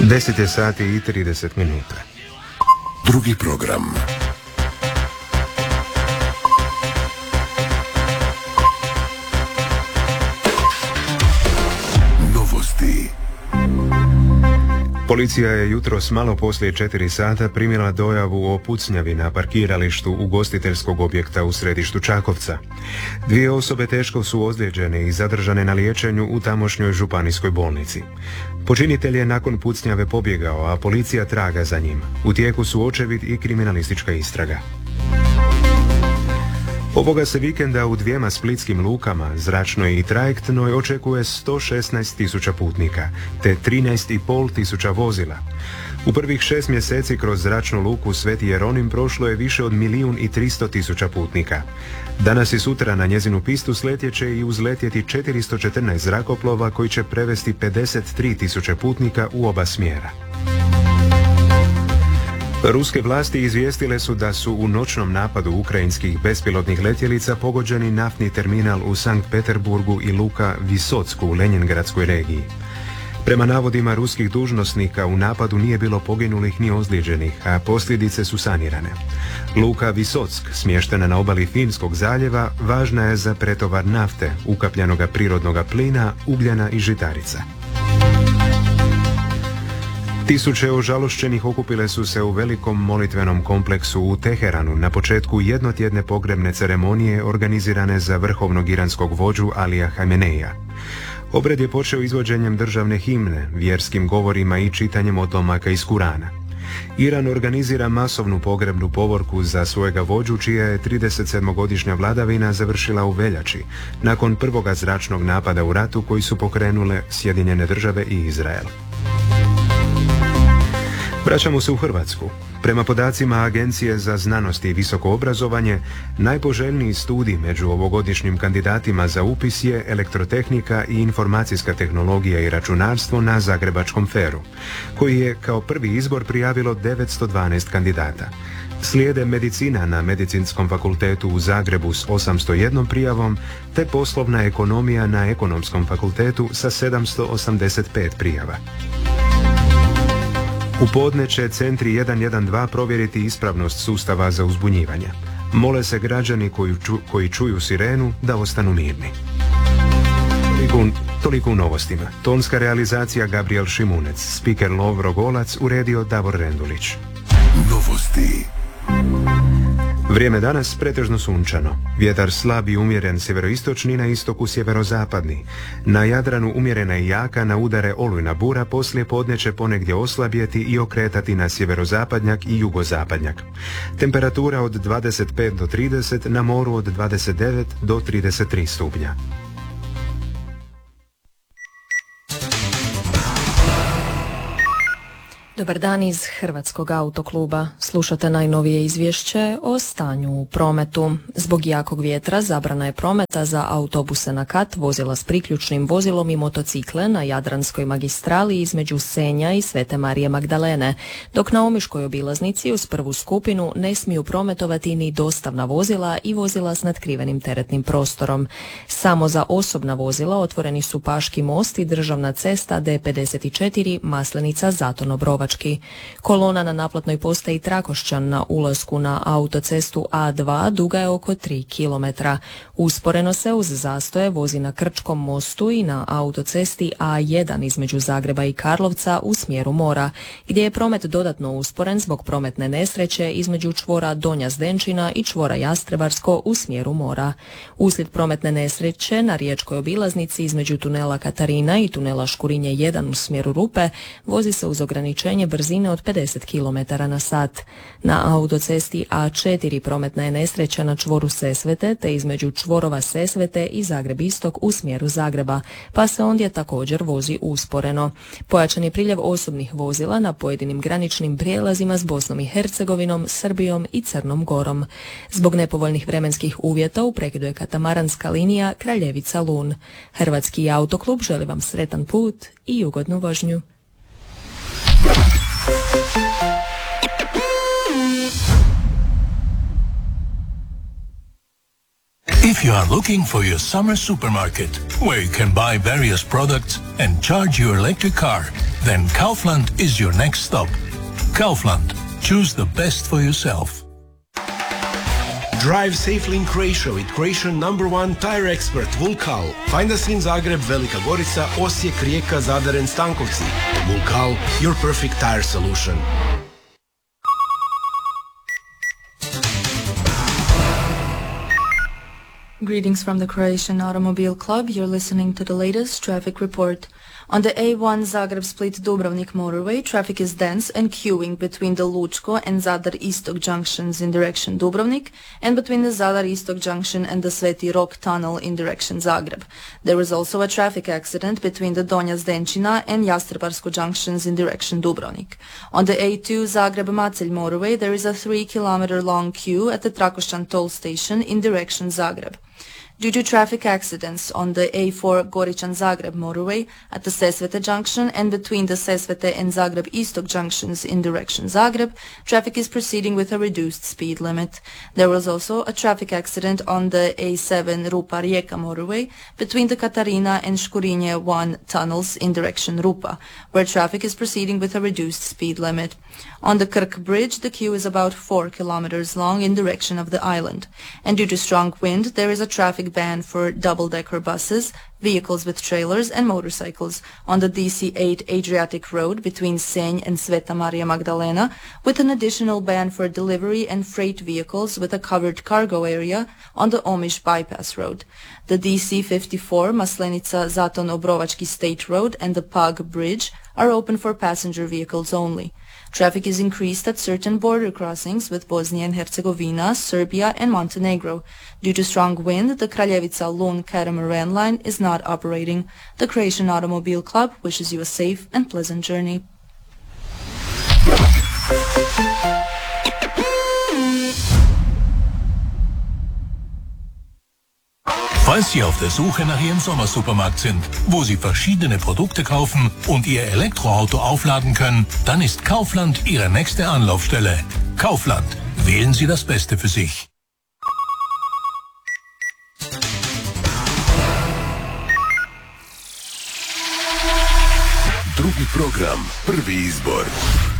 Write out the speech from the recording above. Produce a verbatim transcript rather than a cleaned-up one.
deset je sati i trideset minuta. Drugi program. Novosti. Policija je jutros malo poslije četiri sata primila dojavu o pucnjavi na parkiralištu ugostiteljskog objekta u središtu Čakovca. Dvije osobe teško su ozlijeđene i zadržane na liječenju u tamošnjoj županijskoj bolnici. Počinitelj je nakon pucnjave pobjegao, a policija traga za njim. U tijeku su očevid i kriminalistička istraga. Ovoga se vikenda u dvijema splitskim lukama, zračnoj i trajektnoj, očekuje sto šesnaest tisuća putnika, te trinaest i pol tisuća vozila. U prvih šest mjeseci kroz zračnu luku Sveti Jeronim prošlo je više od milijun i tristo tisuća putnika. Danas i sutra na njezinu pistu sletjet će i uzletjeti četiristo četrnaest zrakoplova koji će prevesti pedeset tri tisuće putnika u oba smjera. Ruske vlasti izvijestile su da su u noćnom napadu ukrajinskih bespilotnih letjelica pogođeni naftni terminal u Sankt Peterburgu i luka Visocku u Lenjingradskoj regiji. Prema navodima ruskih dužnosnika u napadu nije bilo poginulih ni ozlijeđenih, a posljedice su sanirane. Luka Visock, smještena na obali Finskog zaljeva, važna je za pretovar nafte, ukapljenoga prirodnoga plina, ugljena i žitarica. Tisuće ožalošćenih okupile su se u velikom molitvenom kompleksu u Teheranu na početku jednotjedne pogrebne ceremonije organizirane za vrhovnog iranskog vođu Alija Hameneja. Obred je počeo izvođenjem državne himne, vjerskim govorima i čitanjem odlomaka iz Kurana. Iran organizira masovnu pogrebnu povorku za svojega vođu, čija je tridesetsedmogodišnja vladavina završila u veljači, nakon prvoga zračnog napada u ratu koji su pokrenule Sjedinjene države i Izrael. Vraćamo se u Hrvatsku. Prema podacima Agencije za znanost i visoko obrazovanje, najpoželjniji studij među ovogodišnjim kandidatima za upis je elektrotehnika i informacijska tehnologija i računarstvo na Zagrebačkom feru, koji je kao prvi izbor prijavilo devetsto dvanaest kandidata. Slijede medicina na Medicinskom fakultetu u Zagrebu s osamsto jednom prijavom, te poslovna ekonomija na Ekonomskom fakultetu sa sedamsto osamdeset pet prijava. U podne će centri jedan jedan dva provjeriti ispravnost sustava za uzbunjivanje. Mole se građani koji, ču, koji čuju sirenu da ostanu mirni. Toliko, toliko u novostima. Tonska realizacija Gabriel Šimunec, spiker Lovro Golac, uredio Davor Rendulić. Novosti. Vrijeme danas pretežno sunčano. Vjetar slab i umjeren sjeveroistočni, na istoku sjeverozapadni. Na Jadranu umjerena i jaka, na udare olujna bura, poslije podne će ponegdje oslabjeti i okretati na sjeverozapadnjak i jugozapadnjak. Temperatura od dvadeset pet do trideset, na moru od dvadeset devet do trideset tri stupnja. Dobar dan iz Hrvatskog autokluba. Slušate najnovije izvješće o stanju u prometu. Zbog jakog vjetra zabrana je prometa za autobuse na kat, vozila s priključnim vozilom i motocikle na Jadranskoj magistrali između Senja i Svete Marije Magdalene, dok na Omiškoj obilaznici uz prvu skupinu ne smiju prometovati ni dostavna vozila i vozila s natkrivenim teretnim prostorom. Samo za osobna vozila otvoreni su Paški most i državna cesta D pedeset četiri Maslenica Zaton Obrovački. Kolona na naplatnoj postaji Trakošćan na ulasku na autocestu A dva duga je oko tri kilometra. Usporeno se uz zastoje vozi na Krčkom mostu i na autocesti A jedan između Zagreba i Karlovca u smjeru mora, gdje je promet dodatno usporen zbog prometne nesreće između čvora Donja Zdenčina i čvora Jastrebarsko u smjeru mora. Uslijed prometne nesreće na riječkoj obilaznici između tunela Katarina i tunela Škurinje jedan u smjeru Rupe vozi se uz ograničenje brzine od pedeset kilometara na sat. Na autocesti A četiri prometna je nesreća na čvoru Sesvete te između čvorova Sesvete i Zagreb istok u smjeru Zagreba, pa se ondje također vozi usporeno. Pojačan je priljev osobnih vozila na pojedinim graničnim prijelazima s Bosnom i Hercegovinom, Srbijom i Crnom Gorom. Zbog nepovoljnih vremenskih uvjeta u prekidu je katamaranska linija Kraljevica-Lun. Hrvatski autoklub želi vam sretan put i ugodnu vožnju. If you are looking for your summer supermarket, where you can buy various products and charge your electric car, then Kaufland is your next stop. Kaufland. Choose the best for yourself. Drive safely in Croatia with Croatian number one tire expert Vulkal. Find us in Zagreb, Velika Gorica, Osijek, Rijeka, Zadar and Stankovci. Vulkal, your perfect tire solution. Greetings from the Croatian Automobile Club. You're listening to the latest traffic report. On the A one Zagreb-Split-Dubrovnik motorway, traffic is dense and queuing between the Lučko and Zadar-Istok junctions in direction Dubrovnik and between the Zadar-Istok junction and the Sveti Rok tunnel in direction Zagreb. There was also a traffic accident between the Donja Zdenčina and Jastrebarsko junctions in direction Dubrovnik. On the A two Zagreb-Macelj motorway, there is a three kilometer long queue at the Trakošćan toll station in direction Zagreb. Due to traffic accidents on the A four Goričan-Zagreb motorway at the Sesvete junction and between the Sesvete and Zagreb-Istok junctions in direction Zagreb, traffic is proceeding with a reduced speed limit. There was also a traffic accident on the A seven Rupa-Rijeka motorway between the Katarina and Škurinje one tunnels in direction Rupa, where traffic is proceeding with a reduced speed limit. On the Krk bridge, the queue is about four kilometers long in direction of the island, and due to strong wind, there is a traffic ban for double-decker buses, vehicles with trailers and motorcycles on the D C eight Adriatic Road between Senj and Sveta Maria Magdalena, with an additional ban for delivery and freight vehicles with a covered cargo area on the Omiš Bypass Road. The D C fifty-four Maslenica-Zaton-Obrovački State Road and the Pag Bridge are open for passenger vehicles only. Traffic is increased at certain border crossings with Bosnia and Herzegovina, Serbia and Montenegro. Due to strong wind, the Kraljevica-Lun catamaran line is not operating. The Croatian Automobile Club wishes you a safe and pleasant journey. Falls Sie auf der Suche nach Ihrem Sommersupermarkt sind, wo Sie verschiedene Produkte kaufen und Ihr Elektroauto aufladen können, dann ist Kaufland Ihre nächste Anlaufstelle. Kaufland. Wählen Sie das Beste für sich. Drugi program, prvi izbor.